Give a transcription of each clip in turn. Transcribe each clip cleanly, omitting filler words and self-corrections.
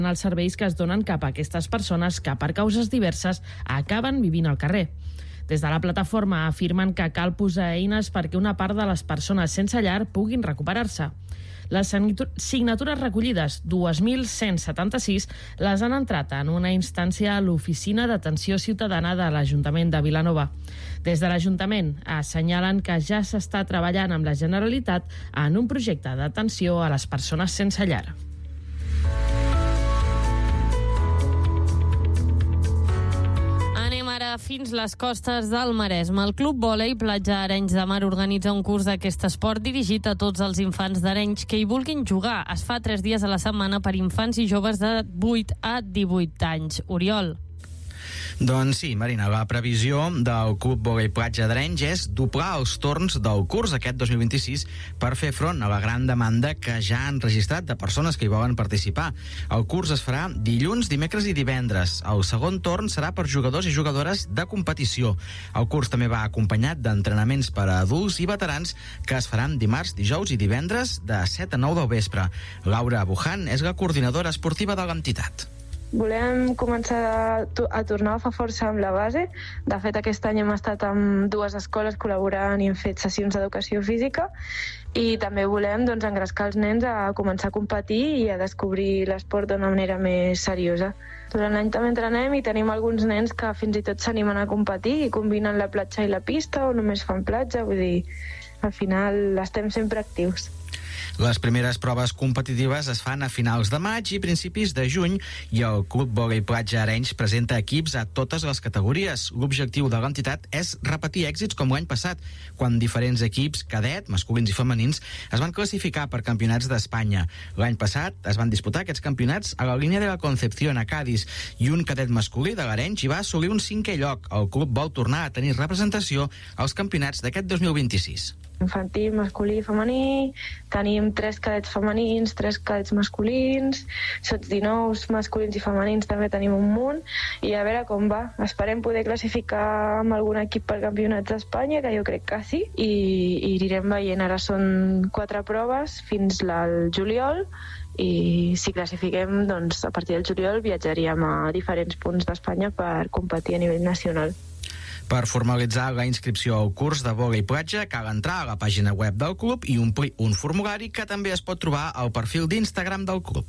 els serveis que es donen cap a aquestes persones que per causes diverses acaben vivint al carrer. Des de la plataforma afirmen que cal posar eines perquè una part de les persones sense llar puguin recuperar-se. Les signatures recollides, 2.176, les han entrat en una instància a l'Oficina d'Atenció Ciutadana de l'Ajuntament de Vilanova. Des de l'Ajuntament assenyalen que ja s'està treballant amb la Generalitat en un projecte d'atenció a les persones sense llar. Fins les costes del Maresme. El Club Vòlei Platja Arenys de Mar organitza un curs d'aquest esport dirigit a tots els infants d'Arenys que hi vulguin jugar. Es fa 3 dies a la setmana per infants i joves de 8 a 18 anys. Oriol. Doncs sí, Marina, la previsió del Club Vòlei Platja d'Arenys és doblar els torns del curs aquest 2026 per fer front a la gran demanda que ja han registrat de persones que hi volen participar. El curs es farà dilluns, dimecres i divendres. El segon torn serà per jugadors i jugadores de competició. El curs també va acompanyat d'entrenaments per a adults i veterans que es faran dimarts, dijous i divendres de 7 a 9 del vespre. Laura Bujan és la coordinadora esportiva de l'entitat. Volem començar a tornar a fer força amb la base. De fet, aquest any hem estat amb 2 escoles col·laborant i hem fet sessions d'educació física i també volem engrescar els nens a començar a competir i a descobrir l'esport d'una manera més seriosa. Durant l'any també entrenem i tenim alguns nens que fins i tot s'animen a competir i combinen la platja i la pista o només fan platja, vull dir, al final estem sempre actius. Les primeres proves competitives es fan a finals de maig i principis de juny i el Club Vòlei Platja Arenys presenta equips a totes les categories. L'objectiu de l'entitat és repetir èxits com l'any passat, quan diferents equips, cadet, masculins i femenins, es van classificar per campionats d'Espanya. L'any passat es van disputar aquests campionats a la línia de la Concepción a Cádiz i un cadet masculí de l'Arenys hi va assolir un 5è lloc. El club vol tornar a tenir representació als campionats d'aquest 2026. Infantil, masculí i femení, tenim 3 cadets femenins, 3 cadets masculins, sots 19 masculins i femenins també tenim un munt, i a veure com va. Esperem poder classificar amb algun equip per campionats d'Espanya, que jo crec que sí, i anirem veient. Ara són 4 proves fins al juliol, i si classifiquem, doncs a partir del juliol viatjaríem a diferents punts d'Espanya per competir a nivell nacional. Per formalitzar la inscripció al curs de vòlei platja cal entrar a la pàgina web del club i omplir un formulari que també es pot trobar al perfil d'Instagram del club.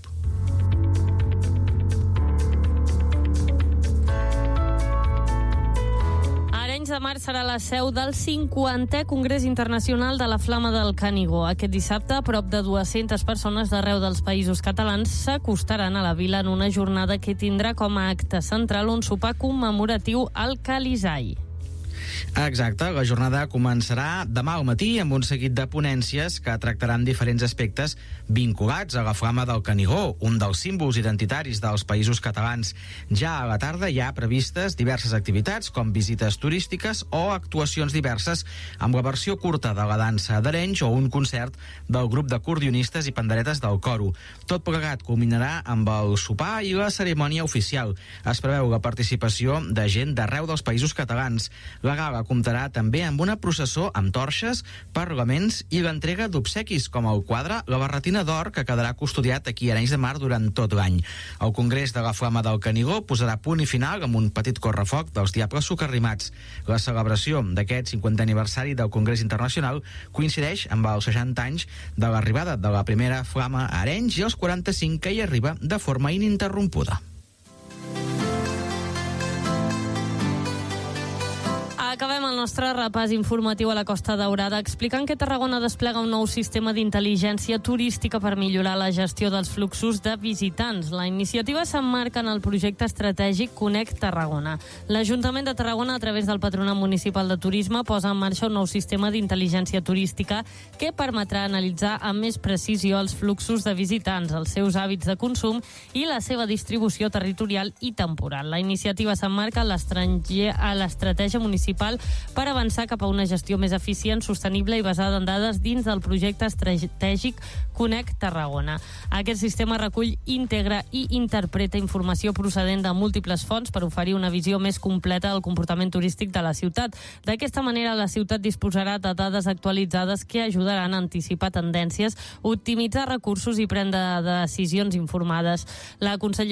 Arenys de Mar serà la seu del 50è Congrés Internacional de la Flama del Canigó. Aquest dissabte, prop de 200 persones d'arreu dels països catalans s'acostaran a la vila en una jornada que tindrà com a acte central un sopar commemoratiu al Calisai. Exacte, la jornada començarà demà al matí amb un seguit de ponències que tractaran diferents aspectes vinculats a la Flama del Canigó, un dels símbols identitaris dels països catalans. Ja a la tarda hi ha previstes diverses activitats com visites turístiques o actuacions diverses amb la versió curta de la dansa d'Arenys o un concert del grup d'acordionistes i panderetes del Coro. Tot plegat culminarà amb el sopar i la cerimònia oficial. Es preveu la participació de gent d'arreu dels països catalans. La gala comptarà també amb una processó amb torxes, parlaments i l'entrega d'obsequis com el quadre La Barretina d'Or, que quedarà custodiat aquí a Arenys de Mar durant tot l'any. El Congrés de la Flama del Canigó posarà punt i final amb un petit correfoc dels Diables Socarrimats. La celebració d'aquest 50è aniversari del Congrés Internacional coincideix amb els 60 anys de l'arribada de la primera flama a Arenys i els 45 que hi arriba de forma ininterrompuda. Acabem el nostre repàs informatiu a la Costa Daurada explicant que Tarragona desplega un nou sistema d'intel·ligència turística per millorar la gestió dels fluxos de visitants. La iniciativa s'emmarca en el projecte estratègic Connect Tarragona. L'Ajuntament de Tarragona, a través del Patronat Municipal de Turisme, posa en marxa un nou sistema d'intel·ligència turística que permetrà analitzar amb més precisió els fluxos de visitants, els seus hàbits de consum i la seva distribució territorial i temporal. La iniciativa s'emmarca a l'estratègia municipal local per avançar cap a una gestió més eficient, sostenible i basada en dades dins del projecte estratègic Connect Tarragona. Aquest sistema recull, integra i interpreta informació procedent de múltiples fonts per oferir una visió més completa del comportament turístic de la ciutat. D'aquesta manera, la ciutat disposarà de dades actualitzades que ajudaran a anticipar tendències, optimitzar recursos i prendre decisions informades. La consellera